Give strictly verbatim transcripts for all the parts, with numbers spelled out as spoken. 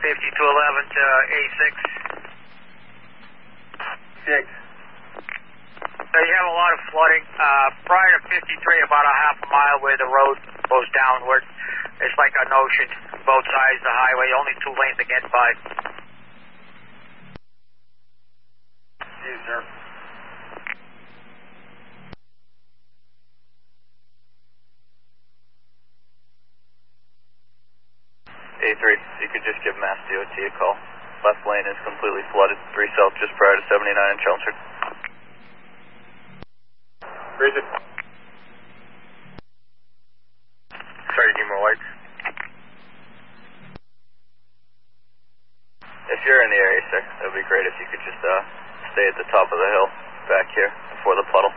fifty-two eleven to A six. six. So you have a lot of flooding. Uh, prior to fifty-three, about a half a mile where the road goes downward. It's like an ocean, both sides of the highway, only two lanes to get by. Yes, sir. A three, if you could just give Mass D O T a call. Left lane is completely flooded. three south just prior to seventy-nine in Chelmsford. Bridget. Sorry, need more lights? If you're in the area, sir, that would be great if you could just uh, stay at the top of the hill back here before the puddle.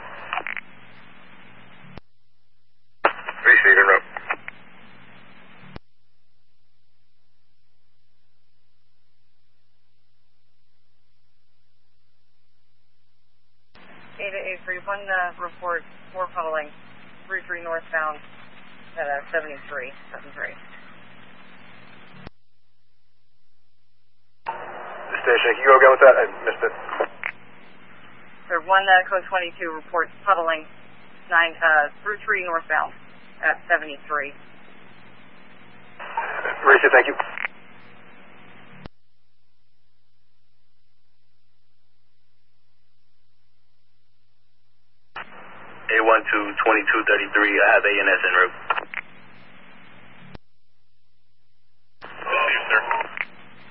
Receiving rope. A to A three, one uh, report, four puddling, three three northbound at uh, seventy-three, seven three. Station, can you go again with that? I missed it. There one uh, code twenty-two reports puddling, nine uh, through three northbound at seventy-three. Racing, thank you. A one two twenty-two thirty-three, I have A N S en route.